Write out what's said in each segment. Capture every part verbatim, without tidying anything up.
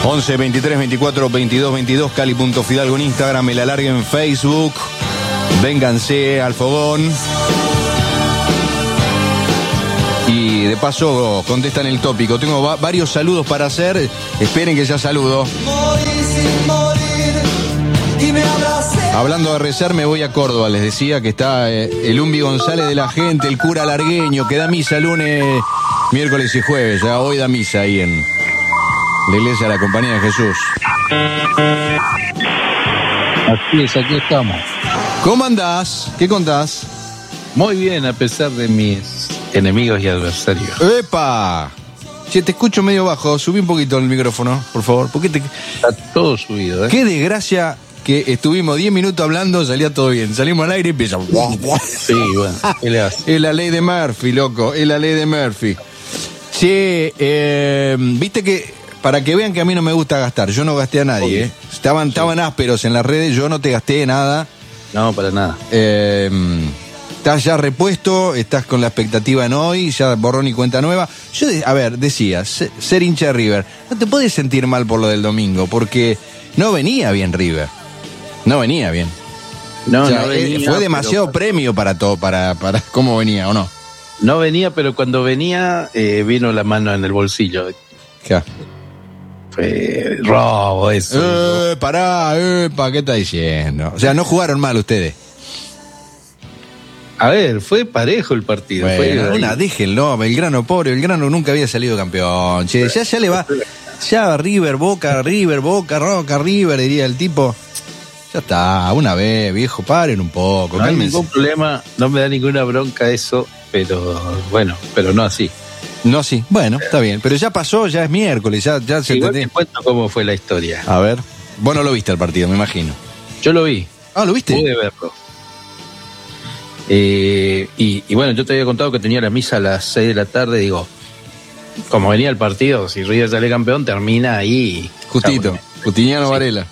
once, veintitrés, veinticuatro, veintidós, veintidós, Cali.Fidalgo en Instagram, El Alargue en Facebook. Vénganse al fogón. Y de paso contestan el tópico. Tengo va- varios saludos para hacer. Esperen que ya saludo. Hablando de rezar, me voy a Córdoba. Les decía que está eh, el Umbi González de la gente, el cura largueño, que da misa lunes, miércoles y jueves. Ya hoy da misa ahí en la iglesia de la Compañía de Jesús. Así es, aquí estamos. ¿Cómo andás? ¿Qué contás? Muy bien, a pesar de mis enemigos y adversarios. ¡Epa! Che, te escucho medio bajo. Subí un poquito el micrófono, por favor. ¿Por qué te... Está todo subido, ¿eh? Qué desgracia que estuvimos diez minutos hablando, salía todo bien. Salimos al aire y empieza... Sí, bueno, ¿qué le hace? Es la ley de Murphy, loco. Es la ley de Murphy. Sí, eh, viste que... Para que vean que a mí no me gusta gastar. Yo no gasté a nadie, ¿eh? Estaban, sí. estaban ásperos en las redes. Yo no te gasté nada. No, para nada. Eh, estás ya repuesto, estás con la expectativa en hoy, ya borrón y cuenta nueva. Yo, a ver, decía, ser hincha de River, no te puedes sentir mal por lo del domingo, porque no venía bien River. No venía bien. No, o sea, no venía, fue demasiado pero... premio para todo, para, para cómo venía, ¿o no? No venía, pero cuando venía, eh, vino la mano en el bolsillo. ¿Qué? Fue robo eso. Eh, pará, eh, pa, ¿qué está diciendo? O sea, no jugaron mal ustedes. A ver, fue parejo el partido. Bueno, fue una, déjenlo, Belgrano, pobre, Belgrano nunca había salido campeón. Che, ya, ya le va, ya River, Boca, River, Boca, Roca, River, diría el tipo. Ya está, una vez, viejo, paren un poco, no hay cálmense. ningún problema, no me da ninguna bronca eso, pero bueno, pero no así. No, sí, bueno, está bien, pero ya pasó, ya es miércoles, ya, ya se Igual te... te cuento cómo fue la historia. A ver, vos no lo viste el partido, me imagino. Yo lo vi. Ah, ¿lo viste? Pude verlo. Eh, y, y bueno, yo te había contado que tenía la misa a las seis de la tarde, digo, como venía el partido, si River sale campeón, termina ahí. Justito, bueno, Justiniano sí. Varela.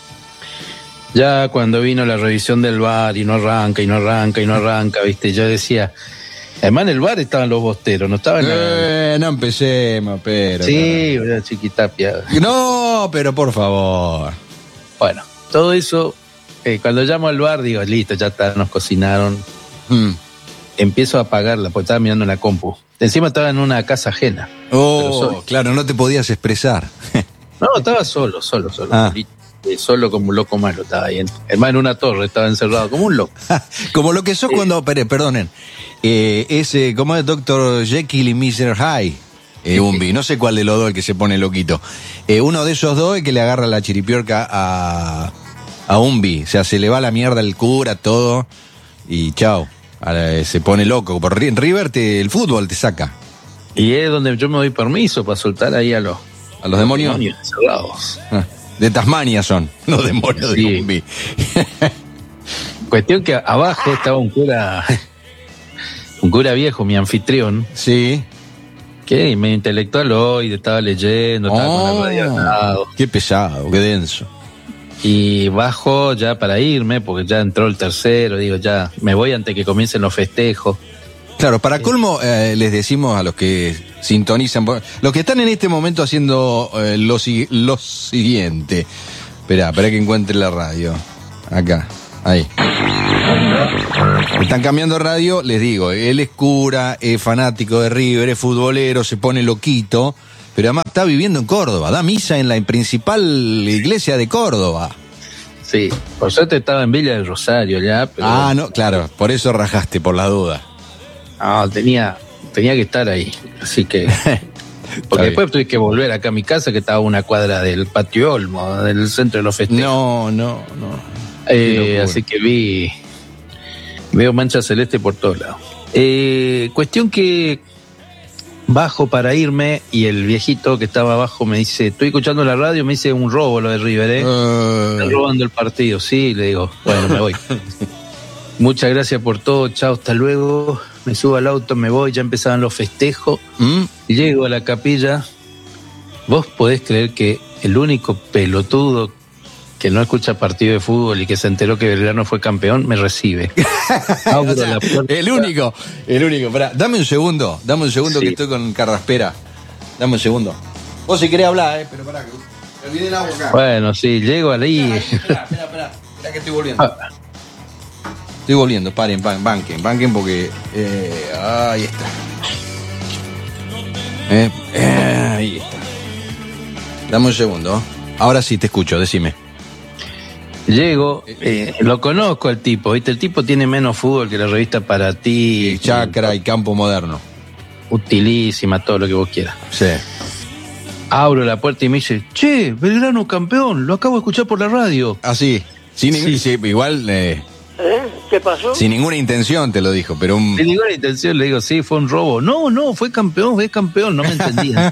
Ya cuando vino la revisión del V A R y no arranca, y no arranca, y no arranca, viste, yo decía... Además en el bar estaban los bosteros, no estaban en eh, la... No empecemos, pero... Sí, una chiquitapia. No, pero por favor. Bueno, todo eso, eh, cuando llamo al bar, digo, listo, ya está, nos cocinaron. Mm. Empiezo a apagarla, porque estaba mirando en la compu. Encima estaba en una casa ajena. Oh, claro, no te podías expresar. No, estaba solo, solo, solo. Ah. Solo como un loco malo estaba ahí. Además en una torre estaba encerrado, como un loco. Como lo que sos sí. cuando, pere, perdonen, eh, ese, como es doctor Jekyll y mister Hyde, eh, Umbi, no sé cuál de los dos el que se pone loquito. Eh, uno de esos dos es que le agarra la chiripiorca a, a Umbi, o sea, se le va la mierda el cura, todo, y chao, ahora, se pone loco. Por River te, el fútbol te saca. Y es donde yo me doy permiso para soltar ahí a los, a los demonios, demonios encerrados. Ah. De Tasmania son, los demonios sí. de Umbi. Cuestión que abajo estaba un cura, un cura viejo, mi anfitrión. Sí. Que medio intelectual hoy, estaba leyendo, estaba oh, con la radio al lado. Qué pesado, qué denso. Y bajo ya para irme, porque ya entró el tercero, digo, ya me voy antes que comiencen los festejos. Claro, para colmo, eh, les decimos a los que sintonizan, los que están en este momento haciendo eh, lo, lo siguiente. Esperá, esperá que encuentre la radio. Acá, ahí. Están cambiando radio, les digo, él es cura, es fanático de River, es futbolero, se pone loquito, pero además está viviendo en Córdoba, da misa en la principal iglesia de Córdoba. Sí, por suerte estaba en Villa del Rosario ya, pero... Ah, no, claro, por eso rajaste, por la duda. No, tenía, tenía que estar ahí, así que... Porque después tuve que volver acá a mi casa, que estaba a una cuadra del Patio Olmo, del centro de los festejos. No, no, no. Eh, así que vi... Veo mancha celeste por todos lados. Eh, cuestión que bajo para irme y el viejito que estaba abajo me dice, estoy escuchando la radio, me dice un robo lo de River, ¿eh? Uh... Están robando el partido. Sí, le digo, bueno, me voy. Muchas gracias por todo, chao, hasta luego. Me subo al auto, me voy, ya empezaban los festejos. ¿Mm? Llego a la capilla. Vos podés creer que el único pelotudo que no escucha partido de fútbol y que se enteró que Belgrano fue campeón, me recibe. O sea, la el único, el único. Pará, dame un segundo, dame un segundo sí. que estoy con Carraspera. Dame un segundo. Vos si querés hablar, eh, pero pará que... Me olvidé el agua acá. Bueno, sí, llego ahí. Espera, espera, espera. Espera que estoy volviendo. Ah. Estoy volviendo, paren, pan, banquen, banquen porque... Eh, ahí está. Eh, eh, ahí está. Dame un segundo. Ahora sí te escucho, decime. Llego, eh, lo conozco al tipo, ¿viste? El tipo tiene menos fútbol que la revista Para Ti. Y Chacra y Campo Moderno. Utilísima, todo lo que vos quieras. Sí. Abro la puerta y me dice, che, Belgrano campeón, lo acabo de escuchar por la radio. Ah, sí. Sin sí. Sí, igual... Eh, ¿Eh? ¿Qué pasó? Sin ninguna intención te lo dijo, pero un... Sin ninguna intención le digo, sí, fue un robo. No, no, fue campeón, fue campeón, no me entendía.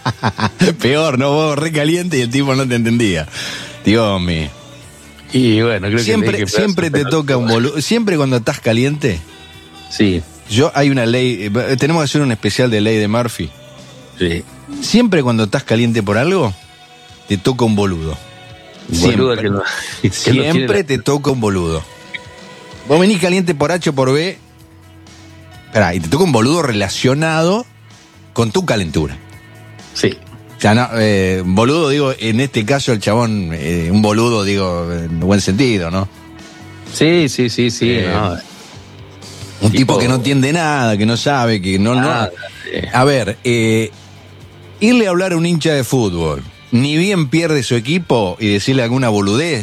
Peor, no, vos re caliente y el tipo no te entendía. Dios mío. Y bueno, creo siempre, que... Siempre te toca un boludo. Siempre cuando estás caliente... Sí. Yo, hay una ley, tenemos que hacer un especial de ley de Murphy. Sí. Siempre cuando estás caliente por algo, te toca un boludo. Boludo siempre que no, que siempre no te toca un boludo. Vos venís caliente por H o por B, esperá, y te toca un boludo relacionado con tu calentura. Sí. O sea, no, eh, boludo, digo, en este caso el chabón, eh, un boludo, digo, en buen sentido, ¿no? Sí, sí, sí, sí. Eh, no. Un tipo, tipo que no entiende nada, que no sabe, que no... Nada, no. Sí. A ver, eh, irle a hablar a un hincha de fútbol, ni bien pierde su equipo y decirle alguna boludez,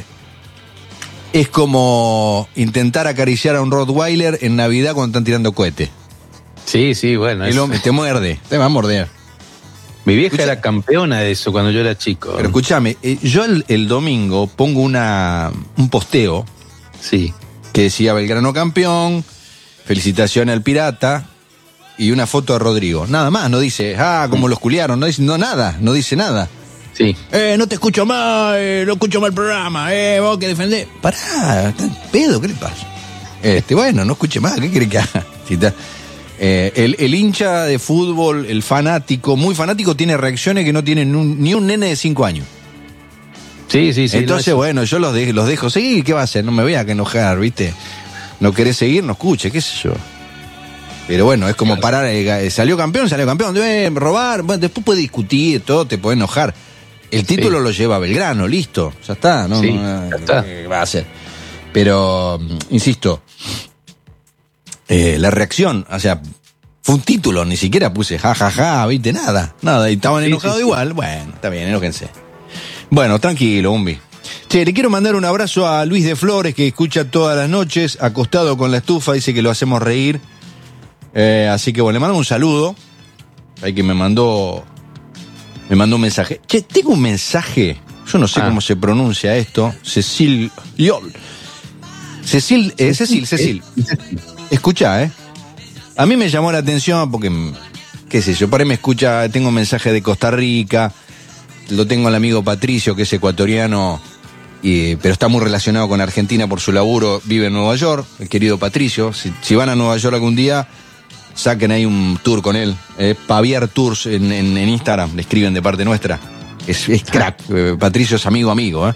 es como intentar acariciar a un Rottweiler en Navidad cuando están tirando cohetes. Sí, sí, bueno. El hombre te muerde, te va a morder. Mi vieja Escucha, era campeona de eso cuando yo era chico. Pero escúchame, eh, yo el, el domingo pongo una un posteo sí. que decía Belgrano campeón, felicitaciones al Pirata y una foto de Rodrigo. Nada más, no dice, ah, como los culiaron, no dice no, nada, no dice nada. Sí. Eh, no te escucho más, eh, no escucho más el programa, eh, vos que defendés. Pará, ¿estás pedo? ¿Qué le pasa? Este, bueno, no escuche más, ¿qué quiere que haga? Si está, eh, el, el hincha de fútbol, el fanático, muy fanático, tiene reacciones que no tienen un, ni un nene de cinco años. Sí, sí, sí. Entonces, no, bueno, yo los, de, los dejo seguir, ¿qué va a hacer? No me voy a enojar, ¿viste? No querés seguir, no escuche, qué sé yo. Pero bueno, es como claro. parar, eh, salió campeón, salió campeón, debe robar, bueno, después puede discutir, todo, te puede enojar. El título sí. lo lleva Belgrano, listo, ya está, ¿no? Sí, no, ya está. ¿Qué va a hacer? Pero, insisto, eh, la reacción, o sea, fue un título, ni siquiera puse jajaja, ja, ja, viste, nada, nada, y estaban sí, enojados sí, igual, sí. Bueno, está bien, enójense. Bueno, tranquilo, Umbi. Che, le quiero mandar un abrazo a Luis de Flores, que escucha todas las noches, acostado con la estufa, dice que lo hacemos reír. Eh, así que bueno, le mando un saludo. Hay que me mandó. Me mandó un mensaje. Che, tengo un mensaje. Yo no sé ah. cómo se pronuncia esto. Cecil. Yol. Cecil, eh, Cecil, Cecil. Escucha, ¿eh? A mí me llamó la atención porque, qué sé yo, por ahí me escucha, tengo un mensaje de Costa Rica. Lo tengo al amigo Patricio, que es ecuatoriano, y, pero está muy relacionado con Argentina por su laburo, vive en Nueva York, el querido Patricio. Si, si van a Nueva York algún día, saquen ahí un tour con él. Eh, Paviar Tours en, en, en Instagram, le escriben de parte nuestra. Es, es crack. Eh, Patricio es amigo, amigo. ¿eh?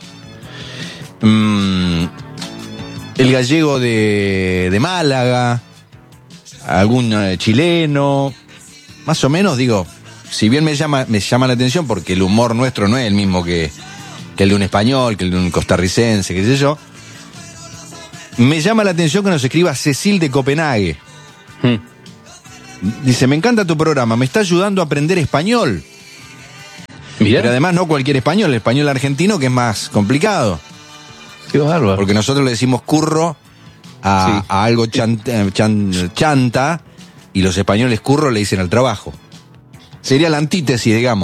Mm, el gallego de, de Málaga, algún eh, chileno, más o menos, digo, si bien me llama, me llama la atención porque el humor nuestro no es el mismo que, que el de un español, que el de un costarricense, qué sé yo, me llama la atención que nos escriba Cecil de Copenhague. Hmm. Dice, me encanta tu programa, me está ayudando a aprender español. Mirá. Pero además no cualquier español, el español argentino, que es más complicado. Qué bárbaro. Porque nosotros le decimos curro a, sí. a algo chanta, chan, chanta, y los españoles curro le dicen al trabajo. Sería la antítesis, digamos.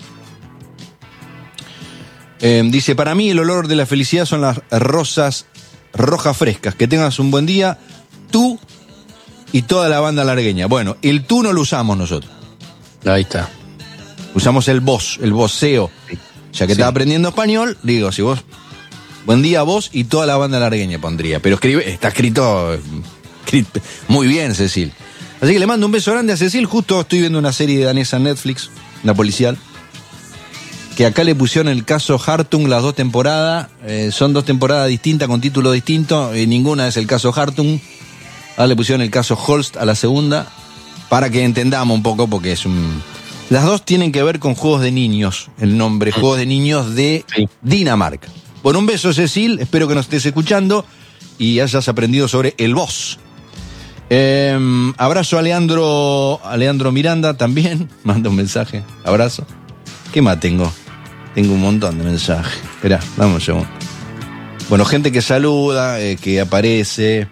Eh, dice, para mí el olor de la felicidad son las rosas rojas frescas. Que tengas un buen día, tú y toda la banda largueña. Bueno, el tú no lo usamos nosotros. Ahí está. Usamos el vos, el voceo. Ya que sí. Estás aprendiendo español, digo, si vos... Buen día vos y toda la banda largueña pondría. Pero escribe, está escrito, escrito muy bien, Cecil. Así que le mando un beso grande a Cecil. Justo estoy viendo una serie danesa en Netflix, una policial, que acá le pusieron el caso Hartung las dos temporadas. Eh, son dos temporadas distintas con título distinto. Y ninguna es el caso Hartung. Ahora le pusieron el caso Holst a la segunda, para que entendamos un poco, porque es un, Las dos tienen que ver con juegos de niños, el nombre, Juegos de Niños de Sí. Dinamarca. Bueno, un beso, Cecil, espero que nos estés escuchando y hayas aprendido sobre el boss. Eh, abrazo a Leandro, a Leandro Miranda también, manda un mensaje, abrazo. ¿Qué más tengo? Tengo un montón de mensajes. Esperá, dame un segundo. Bueno, gente que saluda, eh, que aparece.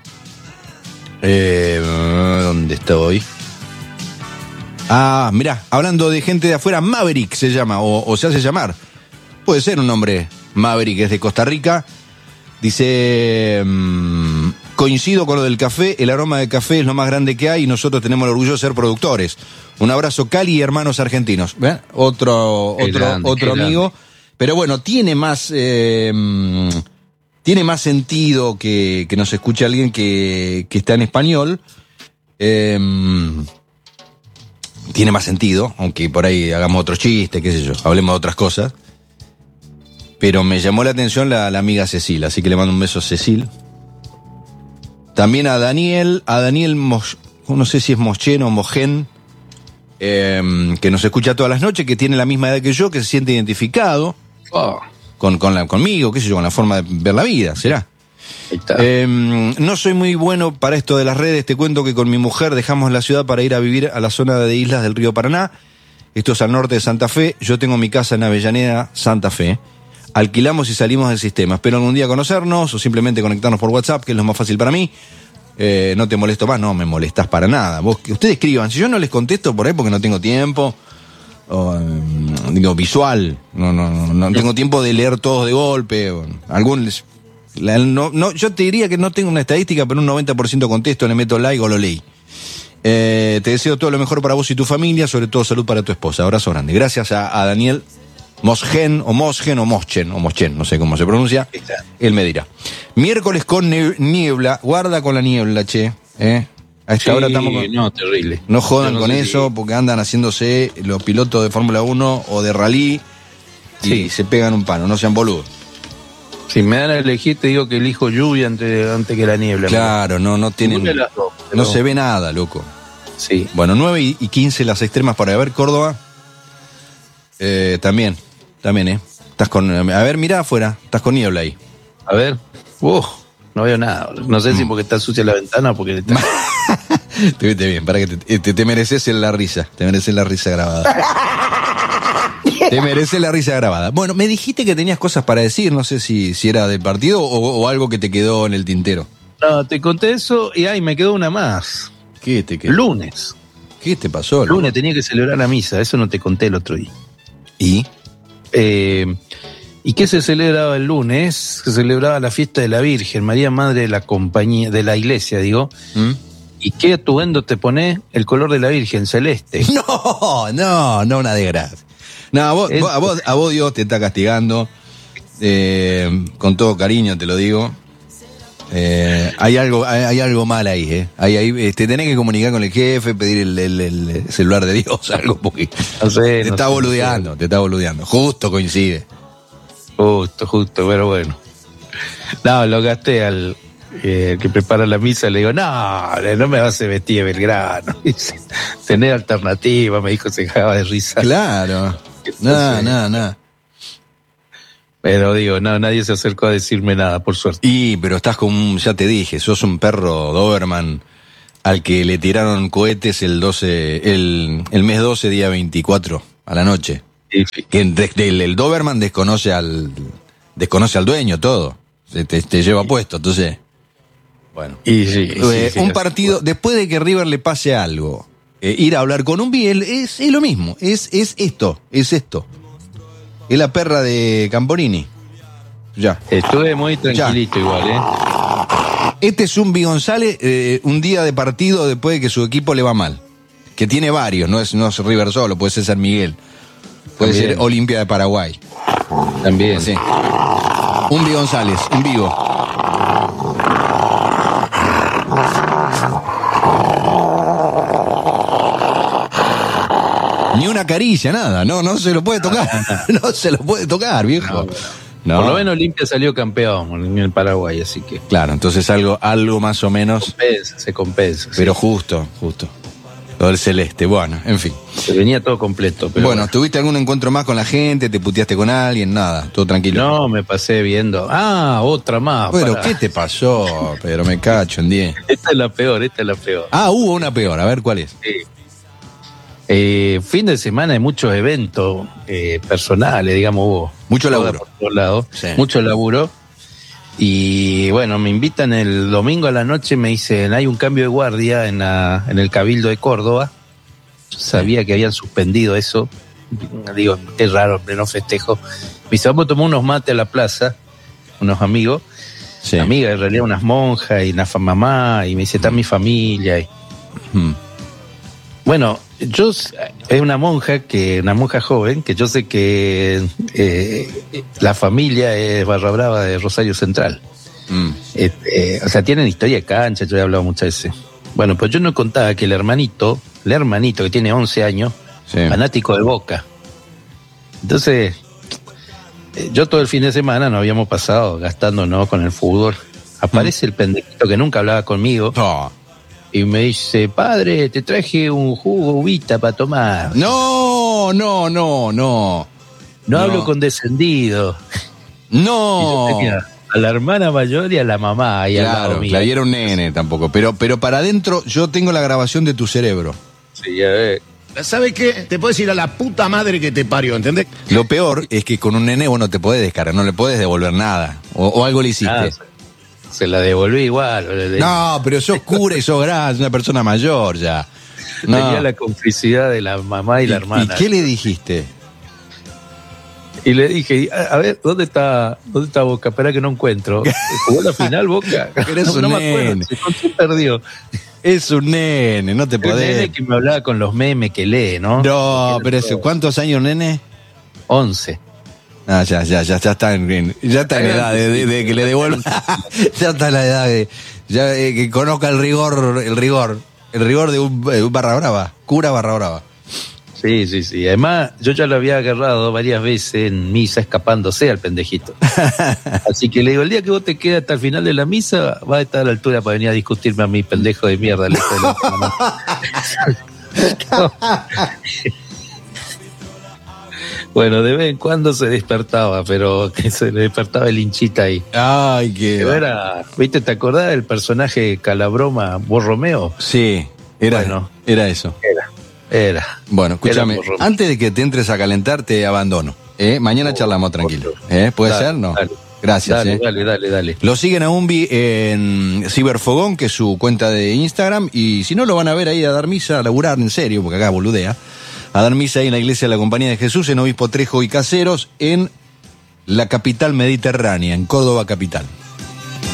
Eh, ¿Dónde estoy? Ah, mirá, hablando de gente de afuera, Maverick se llama, o, o se hace llamar. Puede ser un nombre. Maverick es de Costa Rica. Dice, mmm, coincido con lo del café, el aroma de café es lo más grande que hay y nosotros tenemos el orgullo de ser productores. Un abrazo, Cali y hermanos argentinos. ¿Ven? Otro, Qué otro, grande, otro qué amigo. grande. Pero bueno, tiene más, eh, tiene más sentido que, que nos escuche alguien que, que está en español. Eh, tiene más sentido, aunque por ahí hagamos otro chiste, qué sé yo, hablemos de otras cosas. Pero me llamó la atención la, la amiga Cecil, así que le mando un beso a Cecil. También a Daniel, a Daniel, Mos, no sé si es Moschen o Mogen, eh, que nos escucha todas las noches, que tiene la misma edad que yo, que se siente identificado Oh, con, con la, conmigo, qué sé yo, con la forma de ver la vida, ¿será? ahí está. Eh, no soy muy bueno para esto de las redes, te cuento que con mi mujer dejamos la ciudad para ir a vivir a la zona de islas del río Paraná. Esto es al norte de Santa Fe, yo tengo mi casa en Avellaneda, Santa Fe. Alquilamos y salimos del sistema. Espero algún día conocernos o simplemente conectarnos por WhatsApp, que es lo más fácil para mí. Eh, no te molesto más, no me molestas para nada. Vos, que ustedes escriban, si yo no les contesto por ahí porque no tengo tiempo, o, eh, digo, visual, no, no, no, no tengo tiempo de leer todos de golpe. O, algún, la, no, no, yo te diría que no tengo una estadística, pero un noventa por ciento contesto, le meto like o lo leí. Eh, te deseo todo lo mejor para vos y tu familia, sobre todo salud para tu esposa. Abrazo grande. Gracias a, a Daniel Mosgen, o Mosgen, o Moschen, o Moschen, no sé cómo se pronuncia. Él me dirá. Miércoles con niebla, guarda con la niebla, che. ¿eh? A esta Sí, hora estamos con... no, terrible. No jodan Yo no con sé eso, si- porque andan haciéndose los pilotos de Fórmula uno o de rally y Sí. se pegan un palo, no sean boludos. Si me dan a elegir, te digo que elijo lluvia antes, antes que la niebla. Claro, no, no tienen... Ninguna de las dos, pero- No se ve nada, loco. Sí. Bueno, nueve y quince las extremas para ver Córdoba. Eh, también, también, ¿eh? Estás con... A ver, mirá afuera, estás con niebla ahí. A ver. Uf, no veo nada. No sé si porque está sucia la ventana o porque está... Te viste bien, para que te, te, te mereces la risa, te mereces la risa grabada. Te mereces la risa grabada. Bueno, me dijiste que tenías cosas para decir, no sé si, si era del partido o, o algo que te quedó en el tintero. No, te conté eso y ay, me quedó una más. ¿Qué te quedó? Lunes. ¿Qué te pasó? Lunes tenía que celebrar la misa, eso no te conté el otro día. ¿Y? Eh, ¿Y qué se celebraba el lunes? Se celebraba la fiesta de la Virgen, María Madre de la compañía, de la iglesia, digo. ¿Mm? ¿Y qué atuendo te pone? El color de la Virgen, celeste. No, no, no, una desgracia. No, a vos, Es- vos- a vos, a vos Dios te está castigando. Eh, con todo cariño te lo digo. Eh, hay algo, hay, hay algo mal ahí, eh. Hay, hay, eh, te tenés que comunicar con el jefe, pedir el, el- el celular de Dios, algo, porque No sé, te no está sé, boludeando, te está boludeando. Justo coincide. Justo, justo, pero bueno. No, lo gasté al eh, que prepara la misa, le digo, no, no me vas a vestir de Belgrano. Dice, tener alternativa, me dijo, se cagaba de risa. Claro. Entonces- Nada, nada, nada. Pero digo, no, nadie se acercó a decirme nada, por suerte. Y, pero estás con un, ya te dije, sos un perro Doberman al que le tiraron cohetes el doce, el, el mes doce, día veinticuatro, a la noche. Sí, sí. Que de- el, el Doberman desconoce al, desconoce al dueño todo. Se te, te lleva puesto, entonces. Bueno. Y sí, sí, Eh, sí, un así partido, fue. después de que River le pase algo, eh, ir a hablar con un Biel es, es lo mismo, es, es esto, es esto. Es la perra de Camporini. Ya. Estuve muy tranquilito igual, ¿eh? Este es un B. González, eh, un día de partido después de que su equipo le va mal. Que tiene varios, no es, no es River solo, puede ser San Miguel. Puede También. ser Olimpia de Paraguay. También. Sí. Un B. González, en vivo. Ni una caricia, nada. No, no se lo puede tocar. No se lo puede tocar, viejo. No. Por lo menos Olimpia salió campeón en el Paraguay, así que Claro, entonces algo, algo más o menos, compensa, se compensa. pero justo, justo. Lo del celeste, bueno, en fin. Se venía todo completo. Pero bueno, bueno, ¿tuviste algún encuentro más con la gente? ¿Te puteaste con alguien? Nada, todo tranquilo. no, me pasé viendo. Ah, otra más. Bueno, pará. ¿qué te pasó, Pedro? Me cacho en diez. Esta es la peor, esta es la peor. Ah, hubo una peor, a ver cuál es. Sí. Eh, fin de semana hay muchos eventos eh, personales, digamos, hubo. Mucho Joda laburo. por todos lados, Sí. mucho laburo. Y bueno, me invitan el domingo a la noche, me dicen, hay un cambio de guardia en, la, en el Cabildo de Córdoba. Yo sabía que habían suspendido eso. Digo, es raro, pleno festejo. Me dice, vamos a tomar unos mates a la plaza, unos amigos. Sí. Amigas, en realidad unas monjas y una fa- mamá, y me dice, está mi familia. Y, Mm. bueno, yo es una monja que, una monja joven, que yo sé que eh, la familia es Barra Brava de Rosario Central. Mm. Eh, eh, o sea, tienen historia de cancha, yo he hablado muchas veces. Bueno, pues yo no contaba que el hermanito, el hermanito que tiene once años, Sí. fanático de Boca. Entonces, eh, yo todo el fin de semana nos habíamos pasado gastándonos con el fútbol. Aparece el pendejito que nunca hablaba conmigo. Oh. Y me dice, padre, te traje un jugo uvita para tomar. No, no, no, no. No, hablo condescendido. Y yo No. tenía a la hermana mayor y a la mamá ahí al lado Claro, mío. claro, y era un nene tampoco. Pero, pero para adentro yo tengo la grabación de tu cerebro. Sí, ya ves. ¿Sabes qué? Te puedes ir a la puta madre que te parió, ¿entendés? Lo peor es que con un nene vos no te podés descargar, no le podés devolver nada. O, o algo le hiciste. Ah, se, se la devolví igual. Le- No, pero sos cura y sos grande, una persona mayor ya. No. Tenía la complicidad de la mamá y la ¿Y- hermana. ¿Y qué le dijiste? Y le dije, a, a ver, ¿dónde está dónde está Boca? Espera que no encuentro. ¿Jugó la final Boca? Eres no, un no me acuerdo, nene. se se perdió. Es un nene, no te El nene podés. que me hablaba con los memes que lee, ¿no? No, Porque pero era eso, ¿cuántos años, nene? once. Ah, ya, ya, ya, ya está en, ya está en edad de, de- de que le devuelva. Ya está en la edad de ya eh, que conozca el rigor, el rigor, el rigor de un, de un barra brava, cura barra brava. Sí, sí, sí. Además, yo ya lo había agarrado varias veces en misa escapándose al pendejito. Así que le digo, el día que vos te quedas hasta el final de la misa, va a estar a la altura para venir a discutirme a mi pendejo de mierda. Le estoy No. Bueno, de vez en cuando se despertaba, pero que se le despertaba el hinchita ahí. Ay, qué. Pero era, ¿viste? ¿Te acordás del personaje Calabroma, Borromeo? Sí, era, Bueno. era eso. Era. Era. Bueno, escúchame, Era Borromeo. antes de que te entres a calentar, te abandono. ¿eh? Mañana charlamos tranquilo. ¿eh? ¿Puede Dale, ser? No. dale. Gracias. Dale, ¿eh? dale, dale, dale. Lo siguen a Umbi en Ciberfogón, que es su cuenta de Instagram, y si no, lo van a ver ahí a dar misa, a laburar en serio, porque acá boludea, a dar misa ahí en la iglesia de la Compañía de Jesús, en Obispo Trejo y Caseros, en la capital mediterránea, en Córdoba capital.